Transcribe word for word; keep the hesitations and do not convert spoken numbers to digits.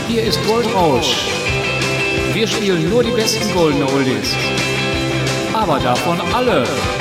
Hier ist Goldrausch. Wir spielen nur die besten Golden Oldies. Aber davon alle.